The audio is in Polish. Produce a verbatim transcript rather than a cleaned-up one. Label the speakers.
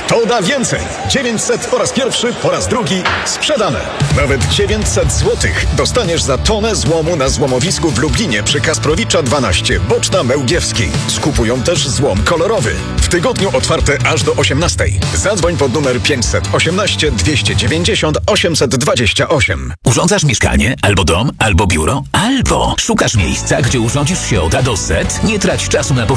Speaker 1: Kto da więcej? dziewięćset po raz pierwszy, po raz drugi sprzedane. Nawet dziewięćset złotych dostaniesz za tonę złomu na złomowisku w Lublinie przy Kasprowicza dwanaście, Boczna Mełgiewskiej. Skupują też złom kolorowy. W tygodniu otwarte aż do osiemnastej. Zadzwoń pod numer pięćset osiemnaście dwieście dziewięćdziesiąt osiemset dwadzieścia osiem.
Speaker 2: Urządzasz mieszkanie, albo dom, albo biuro, albo szukasz miejsca, gdzie urządzisz się od A do Z? Nie trać czasu na